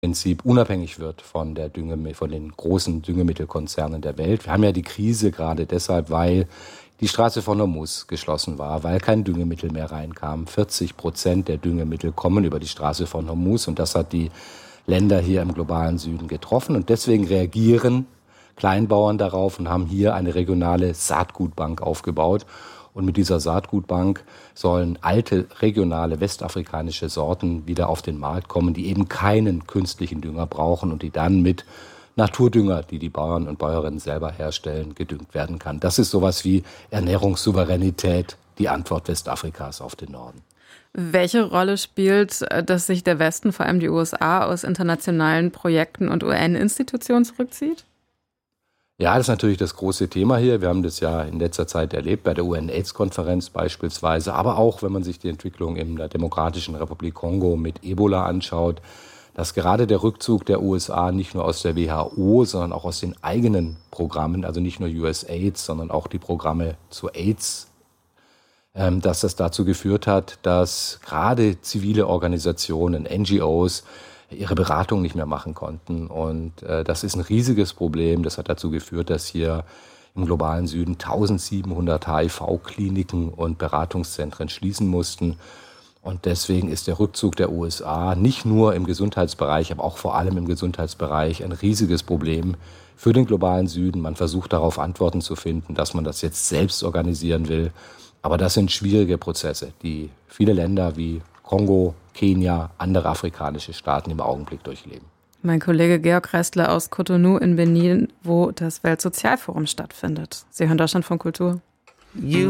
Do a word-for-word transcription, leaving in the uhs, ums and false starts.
Prinzip unabhängig wird von der Dünge, von den großen Düngemittelkonzernen der Welt. Wir haben ja die Krise gerade deshalb, weil die Straße von Hormuz geschlossen war, weil kein Düngemittel mehr reinkam. vierzig Prozent der Düngemittel kommen über die Straße von Hormuz und das hat die Länder hier im globalen Süden getroffen. Und deswegen reagieren Kleinbauern darauf und haben hier eine regionale Saatgutbank aufgebaut. Und mit dieser Saatgutbank sollen alte regionale westafrikanische Sorten wieder auf den Markt kommen, die eben keinen künstlichen Dünger brauchen und die dann mit Naturdünger, die die Bauern und Bäuerinnen selber herstellen, gedüngt werden kann. Das ist sowas wie Ernährungssouveränität, die Antwort Westafrikas auf den Norden. Welche Rolle spielt, dass sich der Westen, vor allem die U S A, aus internationalen Projekten und U N-Institutionen zurückzieht? Ja, das ist natürlich das große Thema hier. Wir haben das ja in letzter Zeit erlebt, bei der U N-AIDS-Konferenz beispielsweise, aber auch, wenn man sich die Entwicklung in der Demokratischen Republik Kongo mit Ebola anschaut, dass gerade der Rückzug der U S A nicht nur aus der W H O, sondern auch aus den eigenen Programmen, also nicht nur U S AIDS, sondern auch die Programme zu AIDS, ähm, dass das dazu geführt hat, dass gerade zivile Organisationen, N G Os, ihre Beratung nicht mehr machen konnten. Und äh, das ist ein riesiges Problem. Das hat dazu geführt, dass hier im globalen Süden eintausendsiebenhundert H I V-Kliniken und Beratungszentren schließen mussten. Und deswegen ist der Rückzug der U S A nicht nur im Gesundheitsbereich, aber auch vor allem im Gesundheitsbereich ein riesiges Problem für den globalen Süden. Man versucht darauf Antworten zu finden, dass man das jetzt selbst organisieren will. Aber das sind schwierige Prozesse, die viele Länder wie Kongo, Kenia, andere afrikanische Staaten im Augenblick durchleben. Mein Kollege Georg Restler aus Cotonou in Benin, wo das Weltsozialforum stattfindet. Sie hören Deutschlandfunk Kultur. You